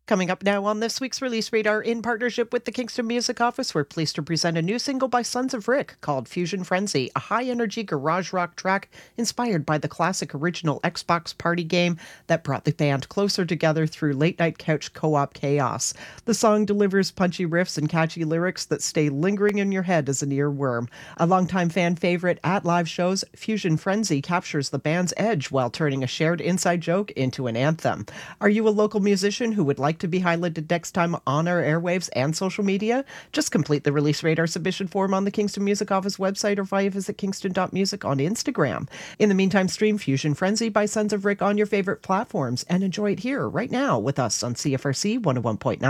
Coming up now on this week's Release Radar, in partnership with the Kingston Music Office, we're pleased to present a new single by Sons of Rick called Fusion Frenzy, a high-energy garage rock track inspired by the classic original Xbox party game that brought the band closer together through late-night couch co-op chaos. The song delivers punchy riffs and catchy lyrics that stay lingering in your head as an earworm. A longtime fan favorite at live shows, Fusion Frenzy captures the band's edge while turning a shared inside joke into an anthem. Are you a local musician who would like to be highlighted next time on our airwaves and social media? Just complete the Release Radar submission form on the Kingston Music Office website or via visit kingston.music on Instagram. In the meantime, stream Fusion Frenzy by Sons of Rick on your favorite platforms and enjoy it here right now with us on CFRC 101.9.